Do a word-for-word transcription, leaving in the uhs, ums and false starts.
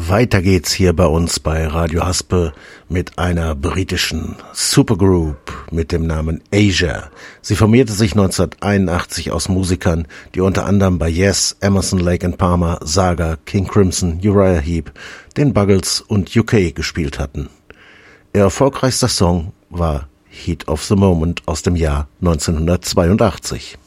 Weiter geht's hier bei uns bei Radio Haspel mit einer britischen Supergroup mit dem Namen Asia. Sie formierte sich neunzehnhunderteinundachtzig aus Musikern, die unter anderem bei Yes, Emerson, Lake and Palmer, Saga, King Crimson, Uriah Heep, den Buggles und U K gespielt hatten. Ihr erfolgreichster Song war Heat of the Moment aus dem Jahr neunzehnhundertzweiundachtzig.